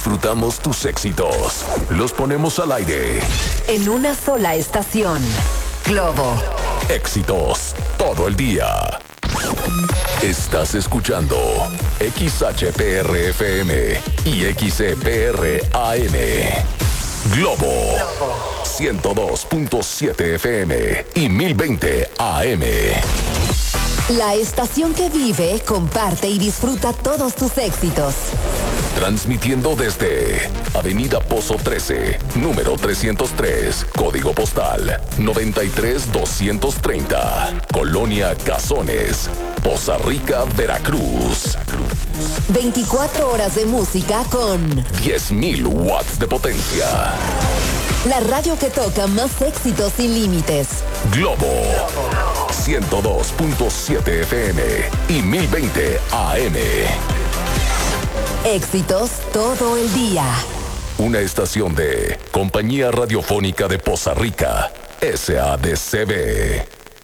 disfrutamos tus éxitos. Los ponemos al aire. En una sola estación. Globo. Éxitos todo el día. Estás escuchando XHPR-FM y XCPR-AM. Globo 102.7 FM y 1020 AM. La estación que vive, comparte y disfruta todos tus éxitos. Transmitiendo desde Avenida Pozo 13, número 303, código postal 93230, Colonia Cazones, Poza Rica, Veracruz. 24 horas de música con 10.000 watts de potencia. La radio que toca más éxitos sin límites. Globo 102.7 FM y 1020 AM. Éxitos todo el día. Una estación de Compañía Radiofónica de Poza Rica, SADCB.